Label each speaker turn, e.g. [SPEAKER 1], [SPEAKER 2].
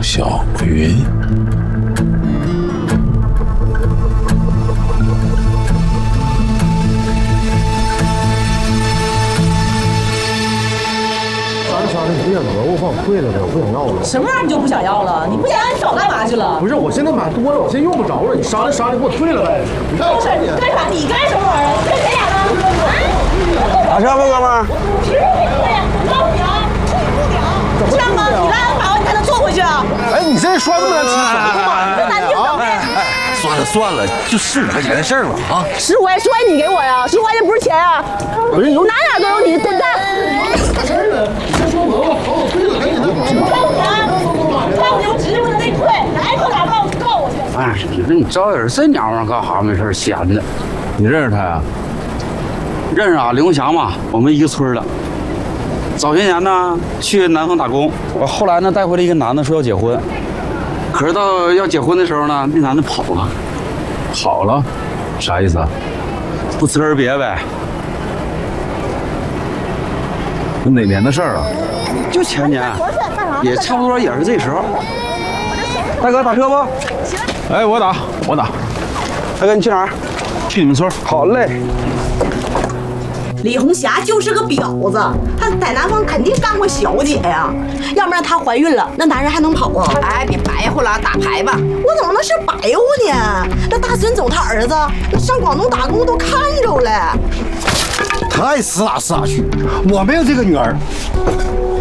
[SPEAKER 1] 小云。
[SPEAKER 2] 你别惹我，把我退了呗，我不想要了。
[SPEAKER 3] 什么玩意儿你就不想要了？你不想要你早干嘛去了？
[SPEAKER 2] 不是，我现在买多了，我现在用不着了。你商量商量，给我退了呗。你看，
[SPEAKER 3] 不是你干啥？你干什么玩意儿？你跟谁俩呢？
[SPEAKER 4] 打车不，哥们儿？
[SPEAKER 3] 凭什么没退呀？我告诉你啊，这样吗？你拉完把你才能坐回去啊？
[SPEAKER 2] 哎，你这说这么难听，
[SPEAKER 3] 这难听什么呀？
[SPEAKER 1] 算了，就15块钱的事儿嘛啊
[SPEAKER 3] 15块你给我呀，15块钱不是钱啊！
[SPEAKER 2] 不是有
[SPEAKER 3] 哪都有你，滚蛋！
[SPEAKER 2] 啥事儿呢？你先说我好，我退了，赶紧的。
[SPEAKER 3] 我告诉你啊，告诉你，我指定不能给你退，来说啥告我去。
[SPEAKER 4] 哎，你说你招点这娘们儿干啥？没事闲的。
[SPEAKER 1] 你认识他呀？
[SPEAKER 4] 认识啊，李红祥嘛，我们一个村的。早些年呢，去南方打工，我后来呢带回来一个男的，说要结婚。可是到要结婚的时候呢，那男的跑了。
[SPEAKER 1] 跑了，啥意思啊？
[SPEAKER 4] 不辞而别呗。
[SPEAKER 1] 哪年的事儿啊？
[SPEAKER 4] 就前年，也差不多也是这时候。大哥打车不？
[SPEAKER 1] 哎，我打。
[SPEAKER 4] 大哥你去哪儿？
[SPEAKER 1] 去你们村。
[SPEAKER 4] 好嘞。
[SPEAKER 3] 李红霞就是个婊子，她在南方肯定干过小姐呀，要不然她怀孕了，那男人还能跑啊？
[SPEAKER 5] 哎，别白乎了，打牌吧。
[SPEAKER 3] 我怎么能是白乎呢？那大孙总他儿子那上广东打工都看着了。
[SPEAKER 2] 他爱死哪死哪去，我没有这个女儿。